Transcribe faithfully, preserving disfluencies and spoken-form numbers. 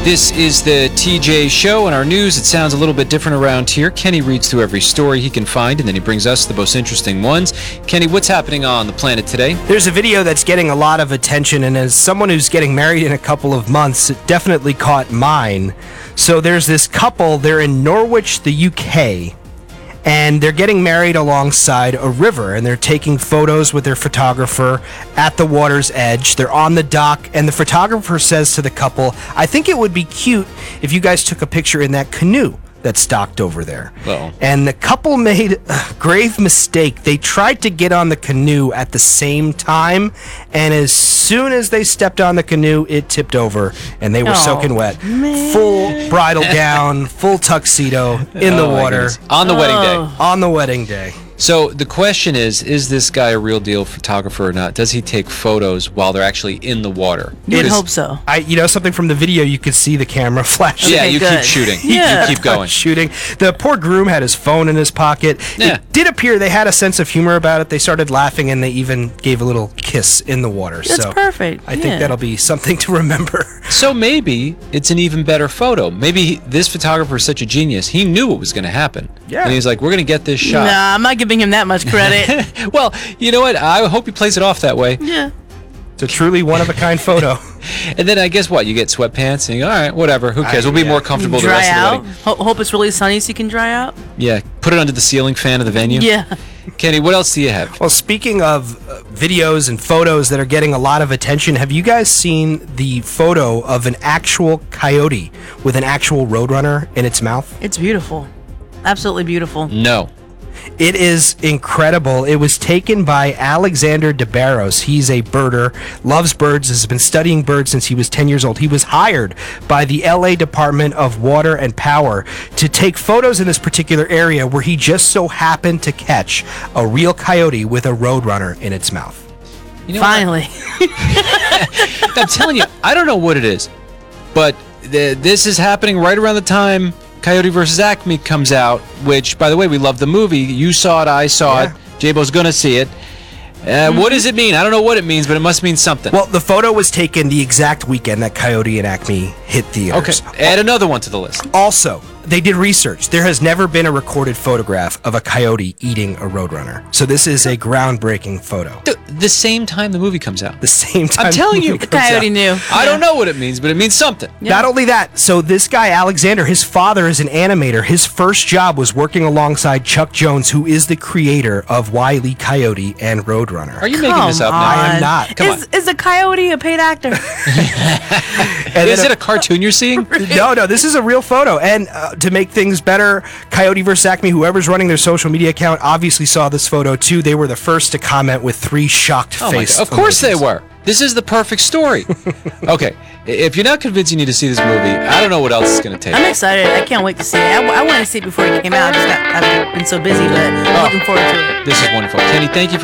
This is the T J Show. In our news, it sounds a little bit different around here. Kenny reads through every story he can find, and then he brings us the most interesting ones. Kenny, what's happening on the planet today? There's a video that's getting a lot of attention, and as someone who's getting married in a couple of months, it definitely caught mine. So there's this couple, they're in Norwich, the U K, and they're getting married alongside a river, and they're taking photos with their photographer at the water's edge. They're on the dock, and the photographer says to the couple, I think it would be cute if you guys took a picture in that canoe that's docked over there. Well. And the couple made a grave mistake. They tried to get on the canoe at the same time, and as soon as they stepped on the canoe, it tipped over, and they were Oh, soaking wet. man. Full bridal gown, full tuxedo in the Oh, my water goodness. On the wedding day. Oh. on the wedding day. So the question is, is this guy a real deal photographer or not? Does he take photos while they're actually in the water? You'd Because- hope so. I, you know, something from the video, you could see the camera flashing. Yeah, Okay, you good. keep shooting. Yeah. You keep going. Shooting. The poor groom had his phone in his pocket. Yeah. It did appear they had a sense of humor about it. They started laughing, and they even gave a little kiss in the water. That's so perfect. I think Yeah. that'll be something to remember. So maybe it's an even better photo. Maybe he, this photographer is such a genius. He knew what was going to happen. Yeah. And he's like, we're going to get this shot. Nah, I'm not giving him that much credit. Well, you know what? I hope he plays it off that way. Yeah. It's a truly one-of-a-kind photo. And then I guess what? You get sweatpants and you go, all right, whatever. Who cares? I- We'll be yeah. more comfortable the Dry rest out. of the wedding. Ho- hope it's really sunny so you can dry out. Yeah. Put it under the ceiling fan of the venue. Yeah. Kenny, what else do you have? Well, speaking of uh, videos and photos that are getting a lot of attention, have you guys seen the photo of an actual coyote with an actual roadrunner in its mouth? It's beautiful. Absolutely beautiful. No. It is incredible. It was taken by Alexander de Barros. He's a birder, loves birds, has been studying birds since he was ten years old. He was hired by the L A Department of Water and Power to take photos in this particular area where he just so happened to catch a real coyote with a roadrunner in its mouth. You know what? Finally. I'm telling you, I don't know what it is, but the, this is happening right around the time Coyote versus Acme comes out, which, by the way, we love the movie. You saw it, I saw Yeah. it. J-Bo's going to see it. Uh, What does it mean? I don't know what it means, but it must mean something. Well, the photo was taken the exact weekend that Coyote and Acme hit okay, theaters. add another one to the list. Also, they did research. There has never been a recorded photograph of a coyote eating a roadrunner. So this is a groundbreaking photo. The, the same time the movie comes out. The same time. I'm telling the you. movie The comes coyote out. knew. I don't know what it means, but it means something. Yeah. Not only that, so this guy, Alexander, his father is an animator. His first job was working alongside Chuck Jones, who is the creator of Wile E. Coyote and Roadrunner. Are you making this up now? I am on. not. Come is, is a coyote a paid actor? And Is then it a cartoon you're seeing? No, no, this is a real photo. And uh, to make things better, Coyote versus Acme, whoever's running their social media account, obviously saw this photo too. They were the first to comment with three shocked Oh my faces. God. Of course they were. This is the perfect story. Okay, i- if you're not convinced you need to see this movie, I don't know what else it's going to take. I'm excited. I can't wait to see it. I, w- I wanted to see it before it came out. I just got, I've been so busy, but I'm Oh. looking forward to it. This is wonderful. Kenny, thank you for